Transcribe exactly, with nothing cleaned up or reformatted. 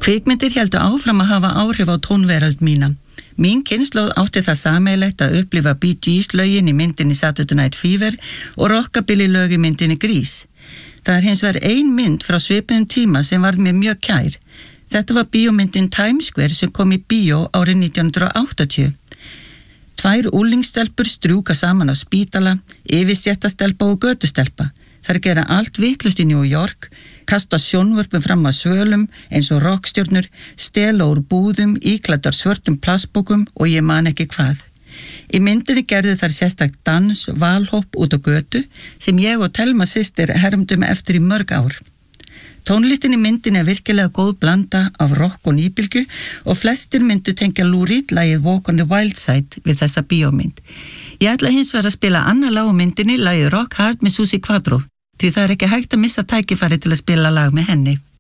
Kvikmyndir héldu áfram að hafa áhrif á tónveröld mína. Mín kynslóð átti það sameiginlegt að upplifa Bee Gees lögin í myndinni Saturday Night Fever og rockabilly lög í myndinni Grease. Það er hins vegar ein mynd frá svipuðum tíma sem var mér mjög kær. Þetta var bíómyndin Times Square sem kom í bíó árið nítján hundrað og áttatíu. Tvær úlingsstelpur strjúka saman á spítala, yfirstéttastelpa og götustelpa. Þær gera allt vitlust í New York, kasta sjónvörpum fram á svölum eins og rockstjörnur, stela úr búðum, íklæddar svörtum plastbókum og ég man ekki hvað. Í myndinni gerði þær sérstakt dans, valhopp út á götu sem ég og Telma systir hermdum eftir í mörg ár. Tónlistin í myndinni er virkilega góð blanda af rock og nýbylgju og flestir myndu tengja Lou Reed lagið Walk on the Wild Side við þessa bíómynd. Ég ætla hins vegar að spila annað lag á myndinni, lagið Rock Hard með Suzi Quatro, því það er ekki hægt að missa tækifæri til að spila lag með henni.